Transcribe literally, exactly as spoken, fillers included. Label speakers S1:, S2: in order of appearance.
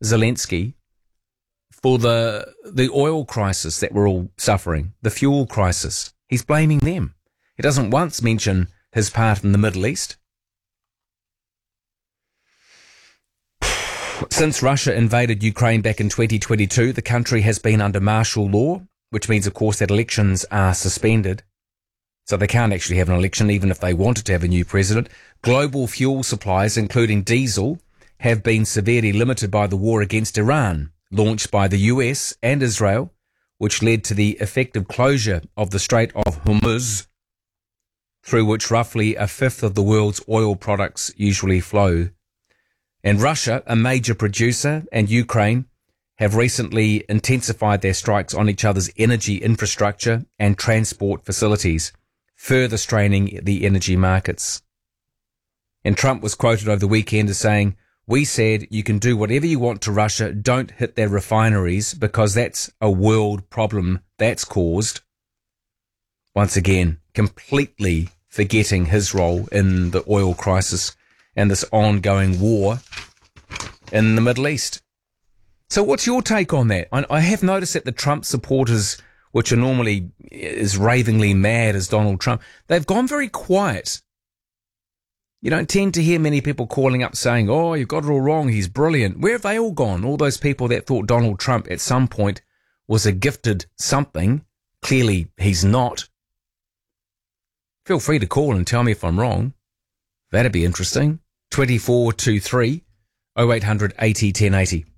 S1: Zelensky for the the oil crisis that we're all suffering, the fuel crisis. He's blaming them. He doesn't once mention his part in the Middle East. Since Russia invaded Ukraine back in twenty twenty-two, the country has been under martial law, which means, of course, that elections are suspended. So they can't actually have an election even if they wanted to have a new president. Global fuel supplies, including diesel, have been severely limited by the war against Iran, launched by the U S and Israel, which led to the effective closure of the Strait of Hormuz, through which roughly a fifth of the world's oil products usually flow. And Russia, a major producer, and Ukraine have recently intensified their strikes on each other's energy infrastructure and transport facilities, further straining the energy markets. And Trump was quoted over the weekend as saying, "We said you can do whatever you want to Russia, don't hit their refineries because that's a world problem that's caused." Once again, completely forgetting his role in the oil crisis and this ongoing war in the Middle East. So what's your take on that? I, I have noticed that the Trump supporters, which are normally as ravingly mad as Donald Trump, they've gone very quiet. You don't tend to hear many people calling up saying, "Oh, you've got it all wrong, he's brilliant." Where have they all gone? All those people that thought Donald Trump at some point was a gifted something. Clearly he's not. Feel free to call and tell me if I'm wrong. That'd be interesting. twenty-four two three oh eight hundred eighty ten eighty.